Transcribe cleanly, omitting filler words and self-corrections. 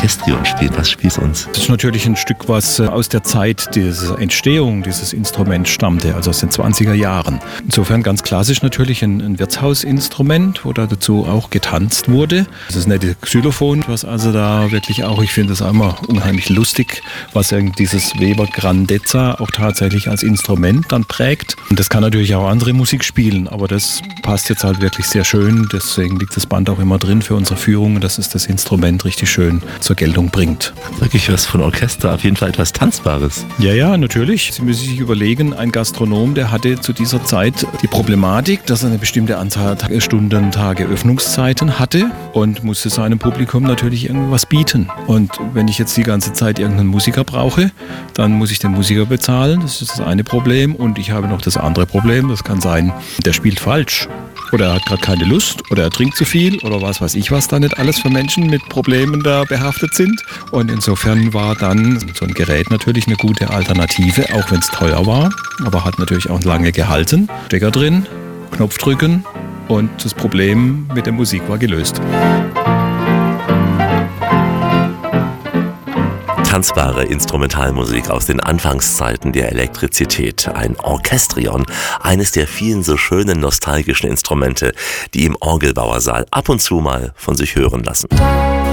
Orchestrion spielt. Was spielt uns? Das ist natürlich ein Stück, was aus der Zeit dieser Entstehung dieses Instruments stammte, also aus den 20er Jahren. Insofern ganz klassisch natürlich ein Wirtshausinstrument, wo da dazu auch getanzt wurde. Das ist nette Xylophon, was also da wirklich auch, ich finde das auch immer unheimlich lustig, was dieses Weber Grandezza auch tatsächlich als Instrument dann prägt. Und das kann natürlich auch andere Musik spielen, aber das passt jetzt halt wirklich sehr schön. Deswegen liegt das Band auch immer drin für unsere Führung, dass es das Instrument richtig schön zur Geltung bringt. Wirklich was von Orchester, auf jeden Fall etwas Tanzbares. Ja, natürlich. Sie müssen sich überlegen, ein Gastronom, der hatte zu dieser Zeit die Problematik, dass er eine bestimmte Anzahl Stunden, Tage Öffnungszeiten hatte und musste seinem Publikum natürlich irgendwas bieten. Und wenn ich jetzt die ganze Zeit irgendeinen Musiker brauche, dann muss ich den Musiker bezahlen. Das ist das eine Problem. Und ich habe noch das andere Problem. Das kann sein, der spielt falsch. Oder er hat gerade keine Lust oder er trinkt zu viel oder was weiß ich, was da nicht alles für Menschen mit Problemen da behaftet sind. Und insofern war dann so ein Gerät natürlich eine gute Alternative, auch wenn es teuer war, aber hat natürlich auch lange gehalten. Stecker drin, Knopf drücken und das Problem mit der Musik war gelöst. Tanzbare Instrumentalmusik aus den Anfangszeiten der Elektrizität. Ein Orchestrion, eines der vielen so schönen nostalgischen Instrumente, die im Orgelbauersaal ab und zu mal von sich hören lassen.